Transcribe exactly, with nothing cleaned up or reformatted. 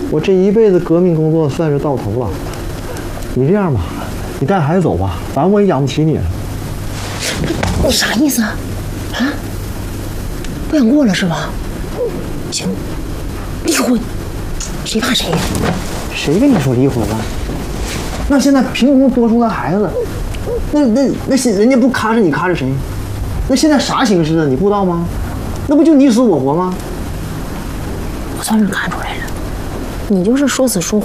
我这一辈子革命工作算是到头了。你这样吧，你带孩子走吧，反正我也养不起你了。 你啥意思啊？啊？不想过了是吧？行，离婚，谁怕谁呀？ 谁跟你说离婚了？那现在凭空多出个孩子，那那那些人家不看着你看着谁？那现在啥形势啊？你不知道吗？那不就你死我活吗？ 我算是看出来了，你就是说死说活。